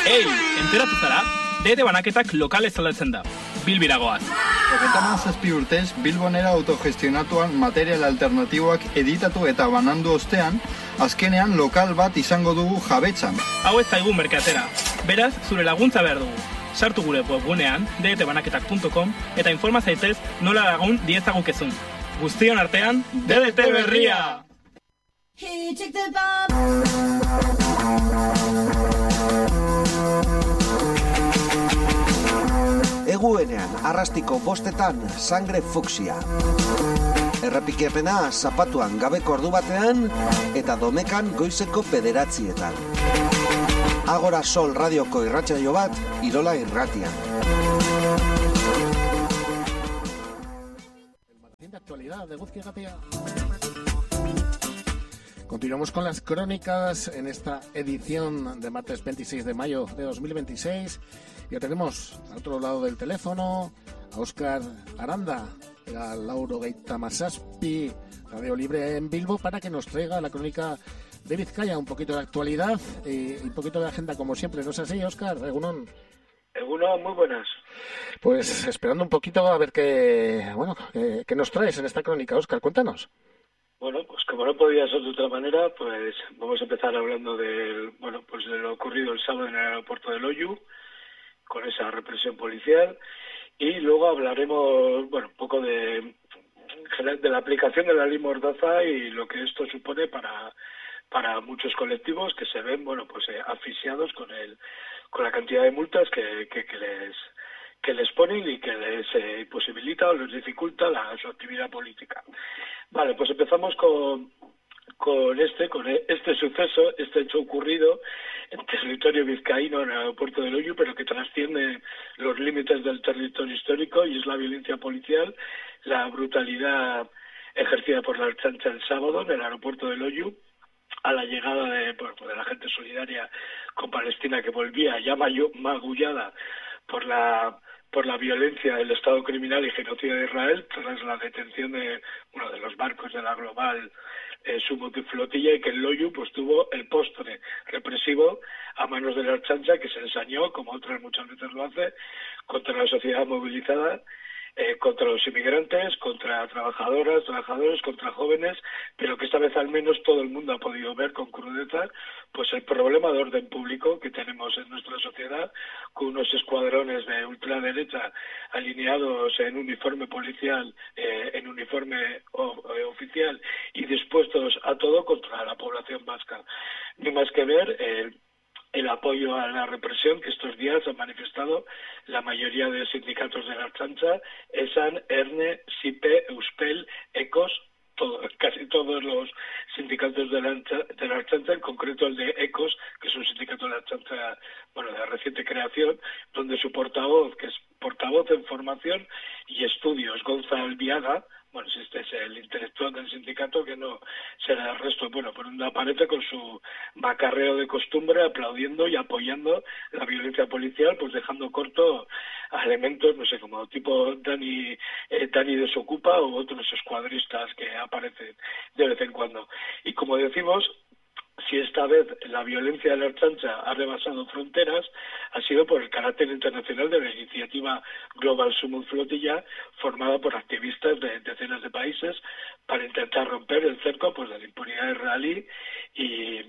Ei, enteratu zara? Dede banaketak lokales aldatzen da. Bilbiragoaz. 37 urtez, Bilbonera autogestionatuan material alternatiboak editatu eta banandu ostean, azkenean lokal bat izango dugu jabetzan. Hau ez zaigu merkatera. Beraz, zure laguntza behar dugu. Sartu gure webgunean, ddtbanaketak.com, eta informa zaitez nola lagun diezagukezun. Guztion artean, DDT berria! Eguenean, arrastiko bostetan, sangre fuksia. Errepikepena zapatuan gabeko ordu batean, eta domekan goizeko 9:00. Agora Sol radioko irratsaio bat, Irola irratian. De actualidad de Guzki Gatia. Continuamos con las crónicas en esta edición de martes 26 de mayo de 2026. Ya tenemos al otro lado del teléfono a Óscar Aranda, a Lauro Gaitamasaspi, Radio Libre en Bilbo, para que nos traiga la crónica de Vizcaya, un poquito de actualidad y un poquito de agenda, como siempre. ¿No es así, Óscar? Egunon. Egunon, muy buenas. Pues esperando un poquito a ver qué nos traes en esta crónica, Óscar. Cuéntanos. Bueno, pues como no podía ser de otra manera, pues vamos a empezar hablando de lo ocurrido el sábado en el aeropuerto de Loiu, con esa represión policial, y luego hablaremos, un poco de la aplicación de la ley Mordaza y lo que esto supone para muchos colectivos que se ven, asfixiados con la cantidad de multas que les ponen y que les imposibilita o les dificulta su actividad política. Vale, pues empezamos con este suceso, este hecho ocurrido en territorio vizcaíno, en el aeropuerto de Loiu, pero que trasciende los límites del territorio histórico, y es la violencia policial, la brutalidad ejercida por la Ertzaintza el sábado en el aeropuerto de Loiu, a la llegada de la gente solidaria con Palestina, que volvía ya magullada por la violencia del Estado criminal y genocida de Israel tras la detención de uno de los barcos de la global subflotilla, y que en Loiu tuvo el postre represivo a manos de la Ertzaintza, que se ensañó, como otras muchas veces lo hace, contra la sociedad movilizada, contra los inmigrantes, contra trabajadoras, trabajadores, contra jóvenes, pero que esta vez al menos todo el mundo ha podido ver con crudeza el problema de orden público que tenemos en nuestra sociedad, con unos escuadrones de ultraderecha alineados en uniforme policial, en uniforme oficial, y dispuestos a todo contra la población vasca. Ni más que ver el apoyo a la represión que estos días han manifestado la mayoría de sindicatos de la Ertzaintza, ESAN, ERNE, SIPE, EUSPEL, ECOS, casi todos los sindicatos de la Ertzaintza, en concreto el de ECOS, que es un sindicato de la Ertzaintza de reciente creación, donde su portavoz, que es portavoz en formación y estudios, Gonzalo Albiaga, este es el intelectual del sindicato, que no será el resto, aparece con su macarreo de costumbre, aplaudiendo y apoyando la violencia policial, dejando corto a elementos, como tipo Dani Desocupa u otros escuadristas que aparecen de vez en cuando. Y como decimos, si esta vez la violencia de la Ertzaintza ha rebasado fronteras, ha sido por el carácter internacional de la iniciativa Global Summit Flotilla, formada por activistas de decenas de países para intentar romper el cerco de la impunidad israelí y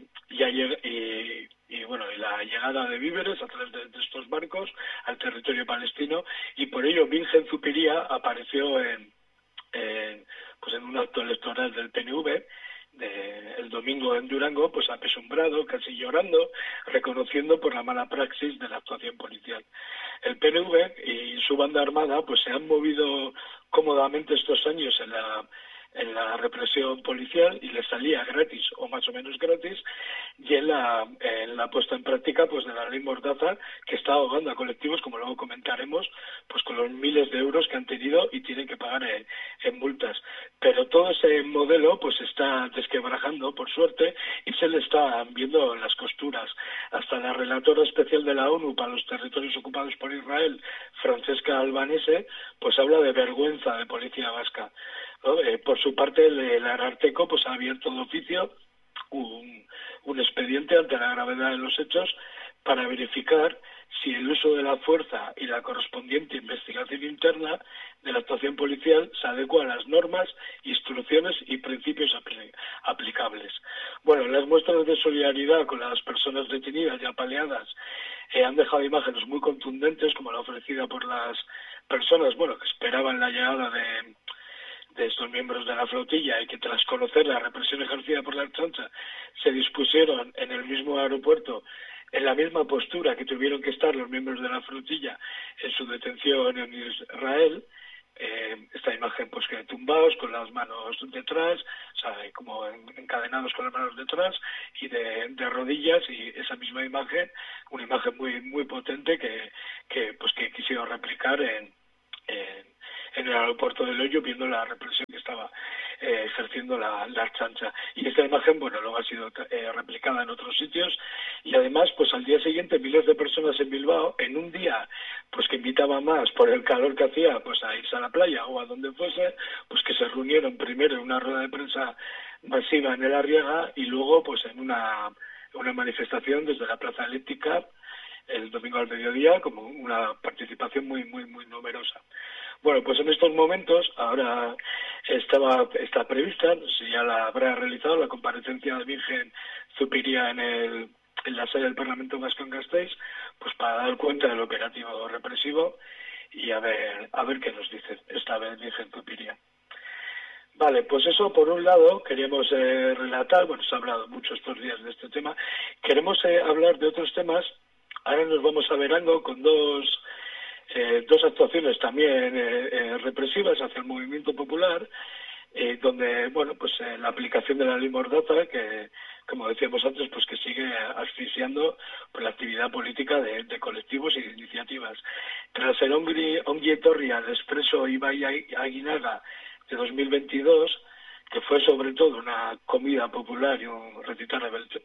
la llegada de víveres a través de estos barcos al territorio palestino. Y por ello Bingen Zupiria apareció en un acto electoral del PNV el domingo en Durango, apesumbrado, casi llorando, reconociendo por la mala praxis de la actuación policial. El PNV y su banda armada se han movido cómodamente estos años en la represión policial, y les salía gratis o más o menos gratis, y en la puesta en práctica de la ley Mordaza, que está ahogando a colectivos, como luego comentaremos, con los miles de euros que han tenido y tienen que pagar en multas. Pero todo ese modelo se está desquebrajando, por suerte, y se le están viendo las costuras. Hasta la relatora especial de la ONU para los territorios ocupados por Israel, Francesca Albanese, habla de vergüenza de policía vasca, ¿no? Por su parte, el Ararteko ha abierto de oficio un expediente ante la gravedad de los hechos para verificar si el uso de la fuerza y la correspondiente investigación interna de la actuación policial se adecua a las normas, instrucciones y principios aplicables. Bueno, las muestras de solidaridad con las personas detenidas y apaleadas han dejado imágenes muy contundentes, como la ofrecida por las personas, bueno, que esperaban la llegada de estos miembros de la flotilla y que tras conocer la represión ejercida por la Ertzaintza se dispusieron en el mismo aeropuerto en la misma postura que tuvieron que estar los miembros de la flotilla en su detención en Israel. Esta imagen pues que tumbados con las manos detrás, o sea, como encadenados con las manos detrás y de rodillas, y esa misma imagen, una imagen muy potente que quisieron replicar en el aeropuerto de Loyo, viendo la represión que estaba ejerciendo la Ertzaintza. Y esta imagen, bueno, luego ha sido replicada en otros sitios, y además, pues al día siguiente miles de personas en Bilbao, en un día pues que invitaba más por el calor que hacía pues a irse a la playa o a donde fuese, pues que se reunieron primero en una rueda de prensa masiva en el Arriaga y luego pues en una manifestación desde la Plaza Elíptica el domingo al mediodía, como una participación muy numerosa. Bueno, pues en estos momentos, ahora está prevista, no sé si ya la habrá realizado, la comparecencia de Virgen Zupiria en la sede del Parlamento Vasco en Gasteiz, pues para dar cuenta del operativo represivo y a ver qué nos dice esta vez Virgen Zupiria. Vale, pues eso por un lado queríamos relatar, bueno, se ha hablado mucho estos días de este tema, queremos hablar de otros temas. Ahora nos vamos a Verango con dos actuaciones también represivas hacia el movimiento popular, donde, bueno, pues la aplicación de la ley Mordaza, que, como decíamos antes, pues que sigue asfixiando pues, la actividad política de colectivos y de iniciativas. Tras el Ongi Etorri al Expreso Ibai Aguinaga de 2022, que fue sobre todo una comida popular y un recital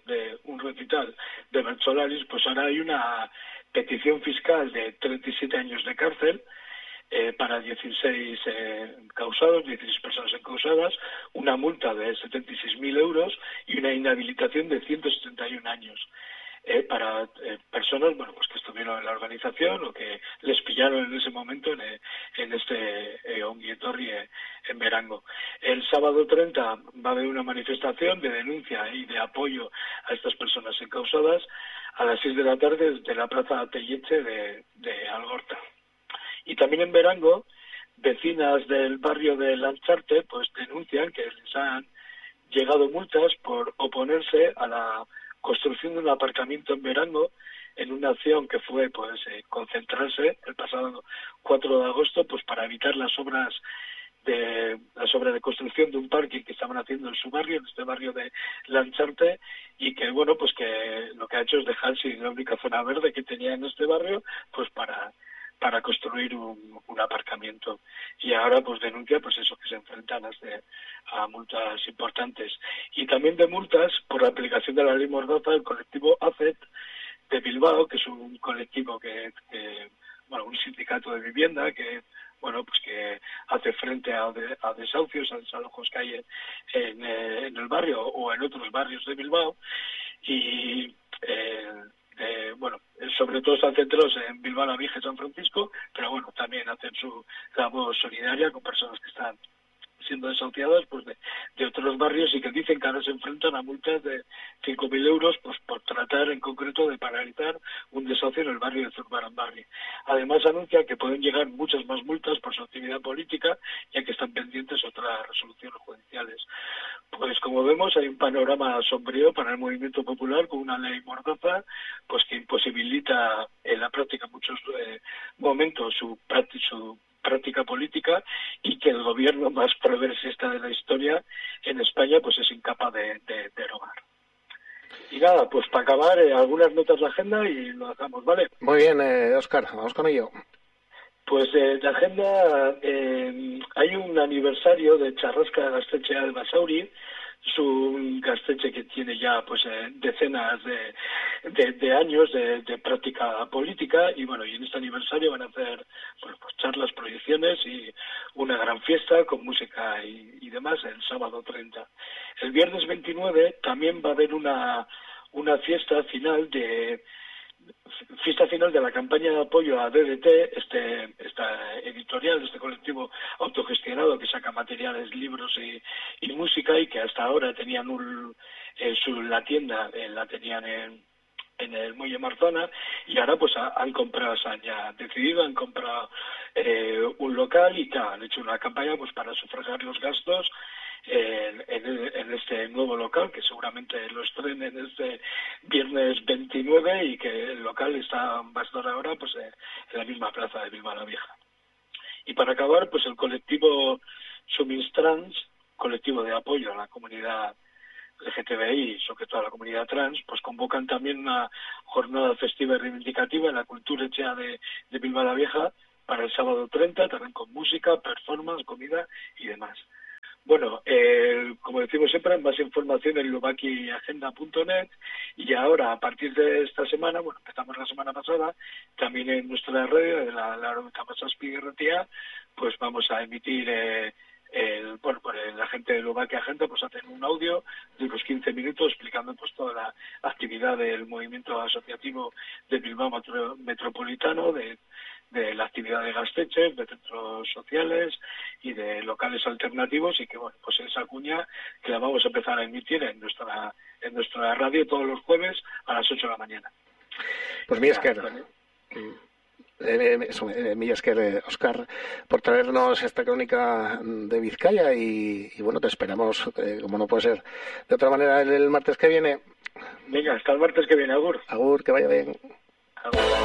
de Bertsolaris, pues ahora hay una petición fiscal de 37 años de cárcel para 16 causados, 16 personas encausadas, una multa de 76.000 euros y una inhabilitación de 171 años. Para personas, bueno, pues que estuvieron en la organización o que les pillaron en ese momento en este Ongi Etorri en Verango. El sábado 30 va a haber una manifestación de denuncia y de apoyo a estas personas encausadas a las 6 de la tarde desde la Plaza Telleche de Algorta. Y también en Verango, vecinas del barrio de Lancharte pues denuncian que les han llegado multas por oponerse a la construcción de un aparcamiento en Verango en una acción que fue pues concentrarse el pasado 4 de agosto pues para evitar las obras de construcción de un parking que estaban haciendo en su barrio, en este barrio de Lancharte, y que bueno pues que lo que ha hecho es dejar sin la única zona verde que tenía en este barrio pues para construir un aparcamiento. Y ahora pues denuncia pues eso, que se enfrentan a multas importantes. Y también de multas por la aplicación de la ley Mordaza el colectivo ACET de Bilbao, que es un colectivo un sindicato de vivienda que bueno pues que hace frente a desahucios, a desalojos que hay en el barrio o en otros barrios de Bilbao, y sobre todo están centrados en Bilbao, La Virgen, San Francisco, pero bueno, también hacen su labor solidaria con personas que están siendo desahuciadas pues de otros barrios y que dicen que ahora se enfrentan a multas de 5.000 euros pues por tratar en concreto de paralizar un desahucio en el barrio de Zurbaranbarri. Además anuncia que pueden llegar muchas más multas por su actividad política, ya que están pendientes otras resoluciones judiciales. Pues como vemos hay un panorama sombrío para el movimiento popular con una ley Mordaza pues que imposibilita en la práctica en muchos momentos su práctica política, y que el gobierno más progresista de la historia en España pues es incapaz de derogar. Y nada, pues para acabar algunas notas de agenda y lo dejamos, ¿vale? Muy bien, Óscar, vamos con ello. Pues de agenda hay un aniversario de Charrasca de Gaztetxea de Basauri, Es un Gaztetxe que tiene ya pues decenas de años de práctica política y bueno, y en este aniversario van a hacer pues charlas, proyecciones y una gran fiesta con música y demás el sábado 30. El viernes 29 también va a haber una fiesta final de la campaña de apoyo a DDT, esta editorial, este colectivo autogestionado que saca materiales, libros y música, y que hasta ahora tenían la tienda la tenían en el Muelle Marzana, y ahora pues han comprado, han comprado un local y han hecho una campaña pues para sufragar los gastos en este nuevo local, que seguramente lo estrenen este viernes 29 y que el local va a estar ahora pues en la misma plaza de Bilbao la Vieja. Y para acabar, pues el colectivo Suminstrans, colectivo de apoyo a la comunidad LGTBI y sobre todo a la comunidad trans, pues convocan también una jornada festiva y reivindicativa en la cultura hecha de Bilbao la Vieja para el sábado 30, también con música, performance, comida y demás. Bueno, como decimos siempre, más información en lubakiagenda.net, y ahora, a partir de esta semana, bueno, empezamos la semana pasada, también en nuestra radio de la 97 Ratia, pues vamos a emitir, la gente de Lubakia Agenda, pues hacen un audio de unos 15 minutos explicando pues toda la actividad del movimiento asociativo de Bilbao Metropolitano, de la actividad de Gaztetxe, de centros sociales y de locales alternativos, y que bueno, pues esa cuña que la vamos a empezar a emitir en nuestra radio todos los jueves a las 8 de la mañana. Pues mi esker, Óscar, por traernos esta crónica de Vizcaya y bueno, te esperamos, como no puede ser de otra manera, el martes que viene. Venga, hasta el martes que viene, agur. Agur, que vaya bien. Agur.